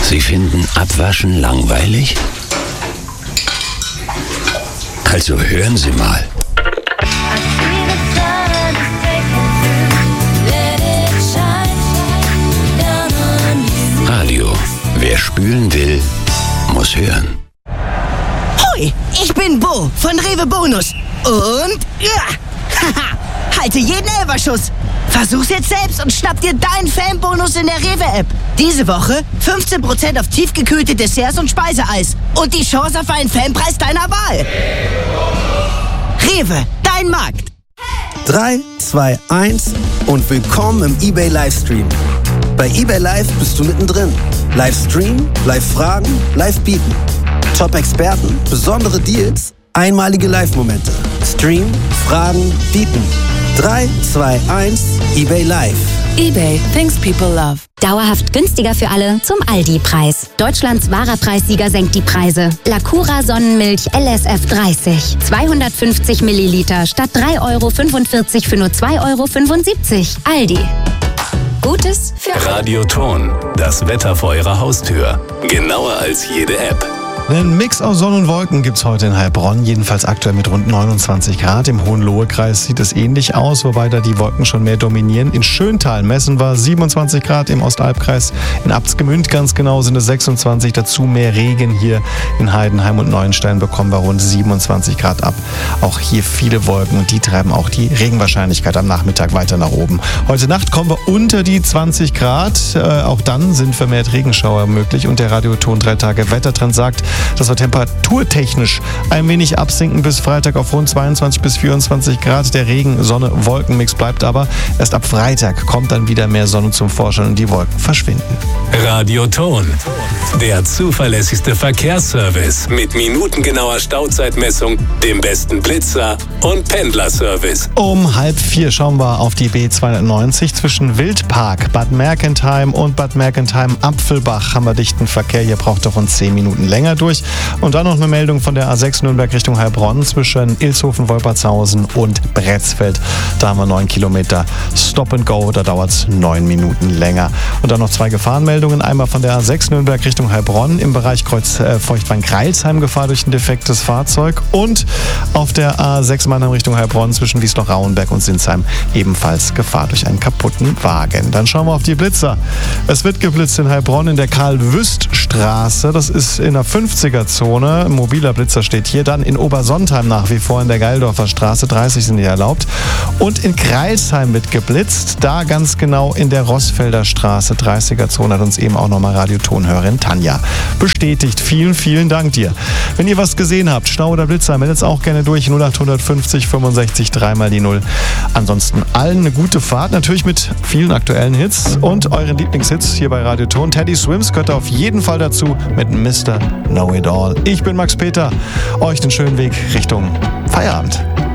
Sie finden Abwaschen langweilig? Also hören Sie mal. Radio. Wer spülen will, muss hören. Hoi, ich bin Bo von Rewe Bonus. Und halte jeden Elferschuss. Versuch's jetzt selbst und schnapp dir deinen Fanbonus in der Rewe-App. Diese Woche 15% auf tiefgekühlte Desserts und Speiseeis. Und die Chance auf einen Fanpreis deiner Wahl. Rewe, dein Markt. 3, 2, 1 und willkommen im eBay Livestream. Bei eBay Live bist du mittendrin. Livestream, Live-Fragen, Live-Bieten. Top-Experten, besondere Deals, einmalige Live-Momente. Stream, Fragen, Bieten. 3, 2, 1, eBay Live. eBay, things people love. Dauerhaft günstiger für alle zum Aldi-Preis. Deutschlands wahrer Preissieger senkt die Preise. Lacura Sonnenmilch LSF 30. 250 Milliliter statt 3,45 € für nur 2,75 €. Aldi. Gutes für alle. Radioton, das Wetter vor Ihrer Haustür. Genauer als jede App. Einen Mix aus Sonne und Wolken gibt es heute in Heilbronn, jedenfalls aktuell mit rund 29 Grad. Im Hohenlohe-Kreis sieht es ähnlich aus, wobei da die Wolken schon mehr dominieren. In Schöntal messen wir 27 Grad, im Ostalbkreis in Abtsgemünd ganz genau sind es 26. Dazu mehr Regen hier in Heidenheim und Neuenstein bekommen wir rund 27 Grad ab. Auch hier viele Wolken und die treiben auch die Regenwahrscheinlichkeit am Nachmittag weiter nach oben. Heute Nacht kommen wir unter die 20 Grad. Auch dann sind vermehrt Regenschauer möglich und der Radioton 3 Tage Wettertrend sagt, dass wir temperaturtechnisch ein wenig absinken bis Freitag auf rund 22 bis 24 Grad. Der Regen-Sonne-Wolkenmix bleibt aber. Erst ab Freitag kommt dann wieder mehr Sonne zum Vorschein und die Wolken verschwinden. Radioton, der zuverlässigste Verkehrsservice mit minutengenauer Stauzeitmessung, dem besten Blitzer und Pendlerservice. Um 3:30 schauen wir auf die B290 zwischen Wildpark, Bad Mergentheim und Bad Mergentheim-Apfelbach haben wir dichten Verkehr. Hier braucht er rund 10 Minuten länger durch. Und dann noch eine Meldung von der A6 Nürnberg Richtung Heilbronn zwischen Ilshofen, Wolpertshausen und Bretzfeld. Da haben wir 9 Kilometer Stop and Go, da dauert es 9 Minuten länger. Und dann noch 2 Gefahrenmeldungen. Einmal von der A6 Nürnberg Richtung Heilbronn im Bereich Kreuz Feuchtwangen-Kreilsheim Gefahr durch ein defektes Fahrzeug. Und auf der A6 Mannheim Richtung Heilbronn zwischen Wiesloch-Rauenberg und Sinsheim ebenfalls Gefahr durch einen kaputten Wagen. Dann schauen wir auf die Blitzer. Es wird geblitzt in Heilbronn in der Karl-Wüst-Straße. Das ist in der 50er-Zone. Ein mobiler Blitzer steht hier. Dann in Obersontheim nach wie vor in der Geildorfer Straße. 30 sind hier erlaubt. Und in Kreilsheim wird geblitzt. Da ganz genau in der Rossfelder Straße. 30er-Zone hat uns eben auch nochmal Radiotonhörerin Tanja bestätigt. Vielen, vielen Dank dir. Wenn ihr was gesehen habt, Stau oder Blitzer, meldet es auch gerne durch. 0850 65 3 die 0. Ansonsten allen eine gute Fahrt. Natürlich mit vielen aktuellen Hits und euren Lieblingshits hier bei Radioton. Teddy Swims gehört auf jeden Fall dazu mit Mr. Know It All. Ich bin Max Peter. Euch den schönen Weg Richtung Feierabend.